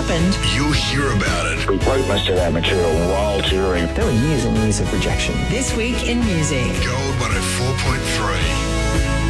happened. You'll hear about it. We wrote most of our material while touring. There were years and years of rejection. This week in music. Gold 104.3.